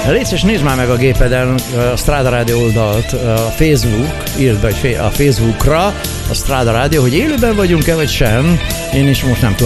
Légy nézd már meg a gépeden a Strada Radio oldalt, a Facebook, írd be a Facebookra, a Strada Radio, hogy élőben vagyunk-e vagy sem. Én is most nem tudom